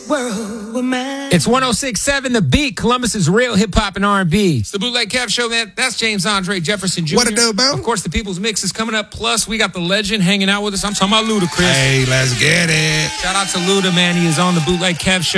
world were mine. It's 106.7 The Beat, Columbus's real hip-hop and R&B. It's the Bootleg Kev Show, man. That's James Andre Jefferson Jr. What it do, Bo? Of course, the People's Mix is coming up. Plus, we got the legend hanging out with us. I'm talking about Ludacris. Hey, let's get it. Shout out to Luda, man. He is on the Bootleg Kev Show.